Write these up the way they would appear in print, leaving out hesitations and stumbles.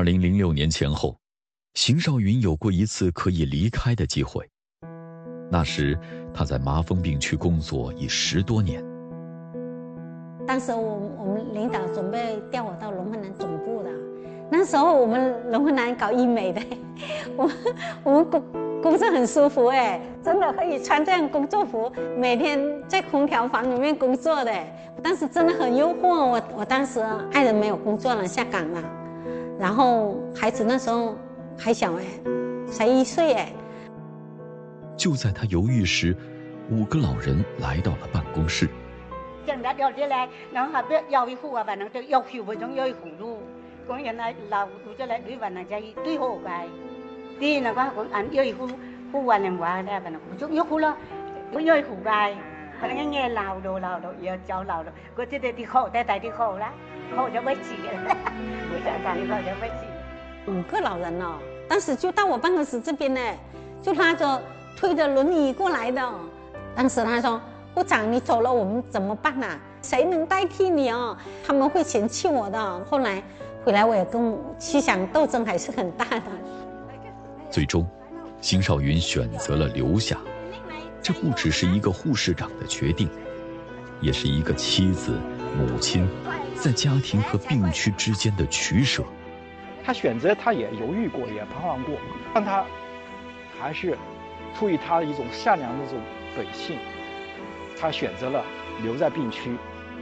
2006年前后，邢少云有过一次可以离开的机会。那时他在麻风病区工作已10多年。 当时我们领导准备调我到龙凤南总部的，那时候我们龙凤南搞医美的，我们工作很舒服哎，真的可以穿这样工作服，每天在空调房里面工作的。当时真的很诱惑我当时爱人没有工作了，下岗了，然后孩子那时候还小哎，才1岁哎。 就在他犹豫時，5個老人來到了辦公室。 正日有啲嚟，然後下邊有一戶啊，反正就有條嗰種有一戶路，講原來老戶就嚟對反正就對好嘅，啲那個講按有一戶話人話咧，反正就有戶咯，我有一戶嘅，反正nghe lao đồ giờ cháu lao đồ，我這啲口帶啲口啦，口就會起了，我想講啲口就會起。 5個老人哦，當時就到我辦公室這邊呢，就拉着推着輪椅過來的。當時他說：“部長，你走了，我們怎麼辦啊？誰能代替你哦？他們會嫌棄我的。”後來回來，我也跟思想鬥爭還是很大的。 最終，邢少云選擇了留下。這不只是一個護士長的決定，也是一個妻子、母親在家庭和病區之間的取捨。 他選擇，他也猶豫過，也彷徨過，但他還是出於他一種善良的這種本性，他選擇了留在病區。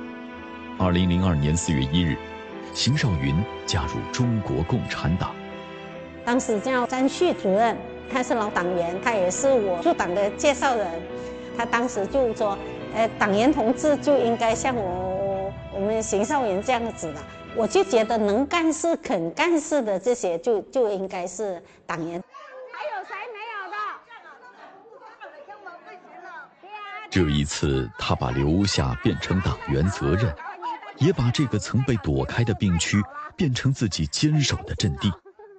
2002年4月1日，邢少云加入中國共產黨。 當時叫張旭主任，他是老黨員，他也是我入黨的介紹人。他當時就說：“黨員同志就應該像我們邢少云這樣子的。”我就覺得能幹事、肯幹事的這些就應該是黨員。 還有誰沒有的？ 這一次，他把留下變成黨員責任，也把這個曾被躲開的病區變成自己堅守的陣地。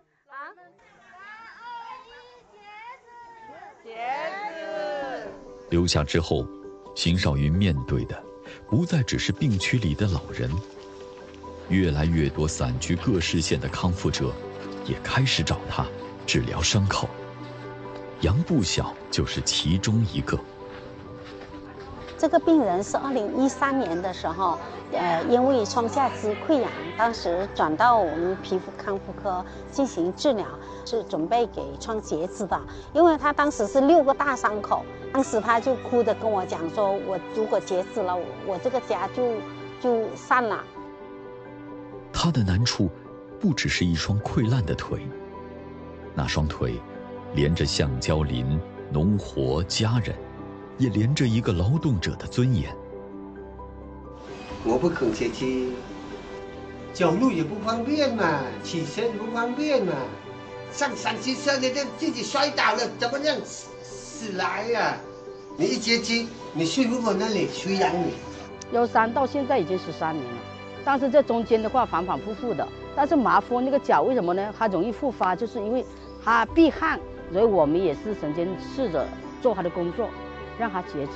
留下之後，邢少云面對的不再只是病區裡的老人。越來越多散居各市縣的康復者也開始找他治療傷口，楊不曉就是其中一個。 這個病人是2013年的時候，因為雙下肢潰瘍，當時轉到我們皮膚康復科進行治療，是準備給創截肢的。因為他當時是6個大傷口，當時他就哭着跟我講說：“我如果截肢了，我這個家就散了。” 他的難處不只是一雙潰爛的腿，那雙腿連着橡膠林、農活、家人，也連着一個勞動者的尊嚴。 我不肯下去，走路也不方便嘛，起身不方便嘛，上山去山的自己摔倒了，怎麼樣死來呀？你一截肢，你說服我那裡誰養你 ？13到現在已經13年了。但是這中間的話反反复复的，但是麻風那個腳為什麼呢？它容易復發，就是因為它避汗，所以我們也是曾經試着做它的工作，讓它截肢。